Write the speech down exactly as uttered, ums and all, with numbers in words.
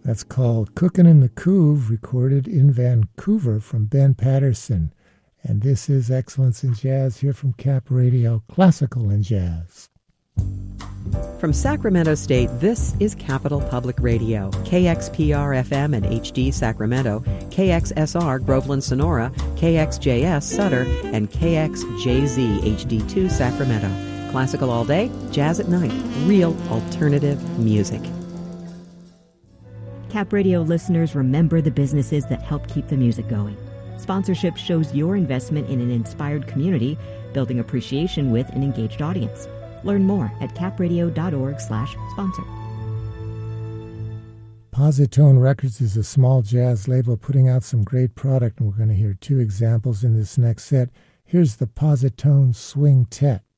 That's called Cookin' in the Coov, recorded in Vancouver from Ben Patterson. And this is Excellence in Jazz here from Cap Radio, Classical and Jazz. From Sacramento State, this is Capital Public Radio, K X P R F M and H D Sacramento, K X S R Groveland Sonora, K X J S Sutter, and K X J Z H D two Sacramento. Classical all day, jazz at night, real alternative music. Cap Radio listeners, remember the businesses that help keep the music going. Sponsorship shows your investment in an inspired community, building appreciation with an engaged audience. Learn more at capradio.org slash sponsor. Positone Records is a small jazz label putting out some great product, and we're going to hear two examples in this next set. Here's the Positone Swing Tet.